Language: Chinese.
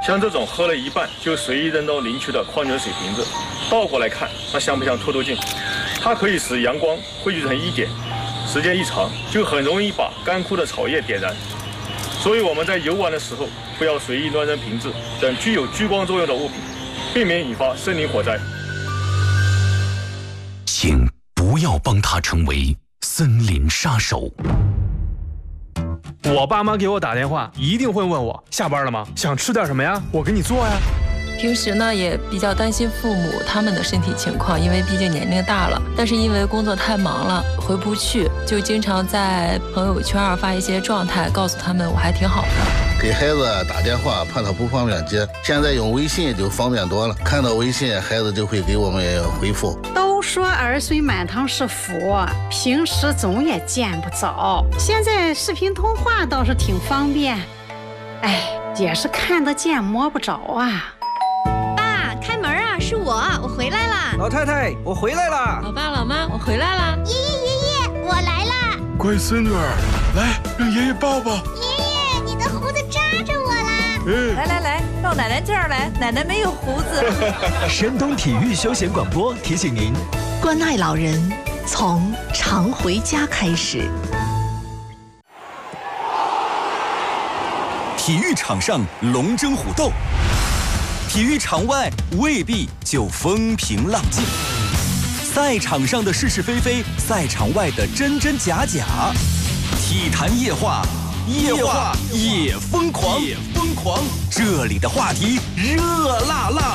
像这种喝了一半就随意扔到林区的矿泉水瓶子，倒过来看，它像不像凸透镜？它可以使阳光汇聚成一点，时间一长，就很容易把干枯的草叶点燃。所以我们在游玩的时候，不要随意乱扔瓶子等具有聚光作用的物品，避免引发森林火灾。 请不要帮他成为森林杀手。 我爸妈给我打电话，一定会问我下班了吗？想吃点什么呀？我给你做呀。 平时呢也比较担心父母他们的身体情况，因为毕竟年龄大了。但是因为工作太忙了，回不去，就经常在朋友圈发一些状态，告诉他们我还挺好的。 给孩子打电话怕他不方便接，现在用微信就方便多了，看到微信孩子就会给我们回复。 都说儿孙满堂是福，平时总也见不着，现在视频通话倒是挺方便，哎，也是看得见摸不着啊。 爸，开门啊，是我回来啦。 老太太，我回来啦。 老爸老妈，我回来啦。 爷爷，我来啦。 乖孙女儿，来让爷爷抱抱。 爷爷，你的胡子扎着我啦。 来，到奶奶这儿来，奶奶没有胡子。 山东体育休闲广播提醒您： 关爱老人，从常回家开始。 体育场上龙争虎斗，体育场外未必就风平浪静。赛场上的是是非非，赛场外的真真假假。体坛夜话，夜话也疯狂，这里的话题热辣辣。